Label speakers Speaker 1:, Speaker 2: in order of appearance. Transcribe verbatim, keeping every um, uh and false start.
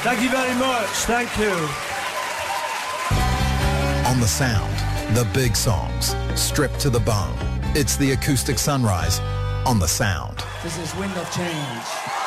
Speaker 1: Thank you very much. Thank you.
Speaker 2: On the Sound, the big songs, stripped to the bone. It's the acoustic sunrise on the Sound.
Speaker 1: This is Wind of Change.